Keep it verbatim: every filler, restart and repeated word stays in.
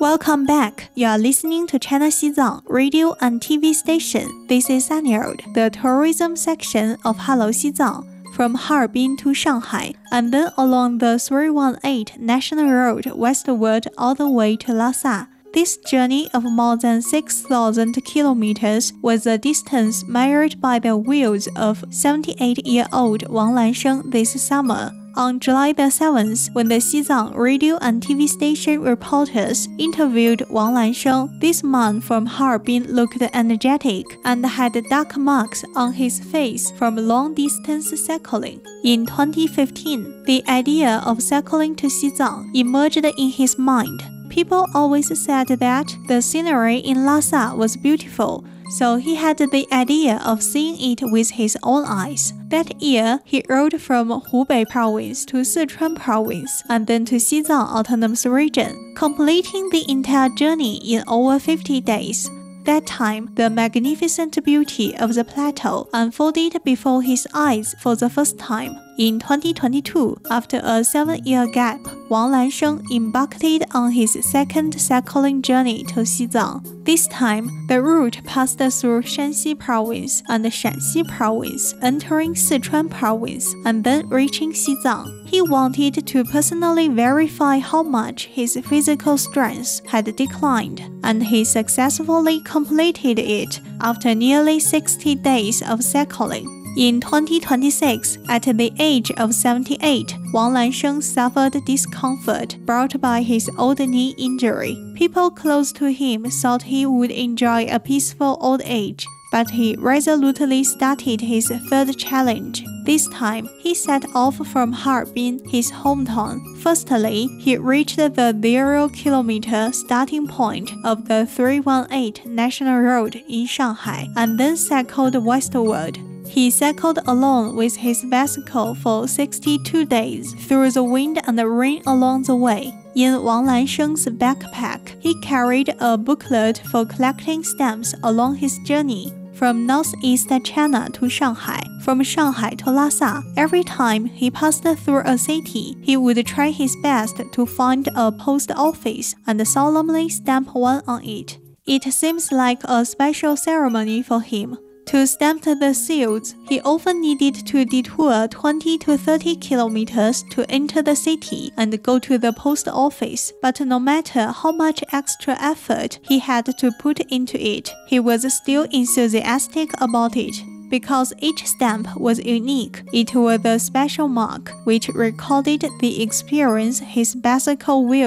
Welcome back. You are listening to China Xizang radio and T V station. This is Anyard, the tourism section of Hello Xizang, from Harbin to Shanghai, and then along the three one eight National Road westward all the way to Lhasa. This journey of more than six thousand kilometers was the distance measured by the wheels of seventy-eight-year-old Wang Lansheng this summer. On July the seventh, when the Xizang radio and T V station reporters interviewed Wang Lansheng, this man from Harbin looked energetic and had dark marks on his face from long-distance cycling. In twenty fifteen, the idea of cycling to Xizang emerged in his mind. People always said that the scenery in Lhasa was beautiful, so he had the idea of seeing it with his own eyes. That year, he rode from Hubei province to Sichuan province and then to Xizang Autonomous Region, completing the entire journey in over fifty days. That time, the magnificent beauty of the plateau unfolded before his eyes for the first time. In twenty twenty-two, after a seven-year gap, Wang Lansheng embarked on his second cycling journey to Xizang. This time, the route passed through Shanxi province and Shanxi province, entering Sichuan province, and then reaching Xizang. He wanted to personally verify how much his physical strength had declined, and he successfully completed it after nearly sixty days of cycling. In twenty twenty-six, at the age of seventy-eight, Wang Lansheng suffered discomfort brought by his old knee injury. People close to him thought he would enjoy a peaceful old age, but he resolutely started his third challenge. This time, he set off from Harbin, his hometown. Firstly, he reached the zero-kilometer starting point of the three one eight National Road in Shanghai, and then cycled westward. He cycled alone with his bicycle for sixty-two days through the wind and the rain along the way. In Wang Lansheng's backpack, he carried a booklet for collecting stamps along his journey from northeast China to Shanghai, from Shanghai to Lhasa. Every time he passed through a city, he would try his best to find a post office and solemnly stamp one on it. It seems like a special ceremony for him. To stamp the seals, he often needed to detour twenty to thirty kilometers to enter the city and go to the post office. But no matter how much extra effort he had to put into it, he was still enthusiastic about it. Because each stamp was unique, it was a special mark which recorded the experience his bicycle wheel